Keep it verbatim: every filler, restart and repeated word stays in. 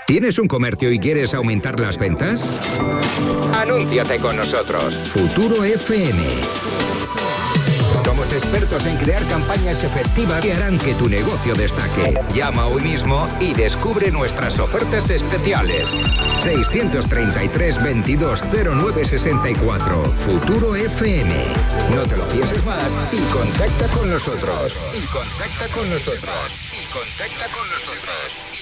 ¿Tienes un comercio y quieres aumentar las ventas? Anúnciate con nosotros. Futuro F M. Somos expertos en crear campañas efectivas que harán que tu negocio destaque. Llama hoy mismo y descubre nuestras ofertas especiales. seiscientos treinta y tres, veintidós, cero nueve sesenta y cuatro. Futuro F M. No te lo pienses más y contacta con nosotros. Y contacta con nosotros. Y contacta con nosotros.